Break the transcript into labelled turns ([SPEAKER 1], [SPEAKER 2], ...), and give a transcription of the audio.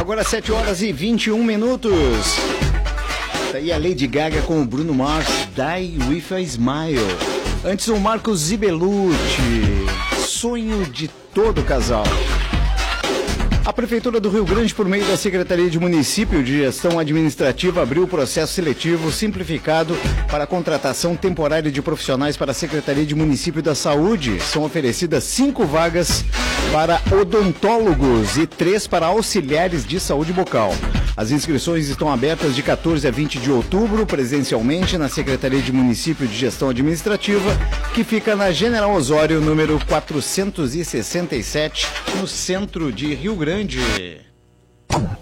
[SPEAKER 1] Agora 7 horas e 21 minutos. Tá aí a Lady Gaga com o Bruno Mars, Die With a Smile. Antes o Marcos Zibelucci, Sonho de Todo Casal. A Prefeitura do Rio Grande, por meio da Secretaria de Município de Gestão Administrativa, abriu o processo seletivo simplificado para a contratação temporária de profissionais para a Secretaria de Município da Saúde. São oferecidas 5 vagas para odontólogos e 3 para auxiliares de saúde bucal. As inscrições estão abertas de 14 a 20 de outubro, presencialmente na Secretaria de Município de Gestão Administrativa, que fica na General Osório, número 467, no centro de Rio Grande.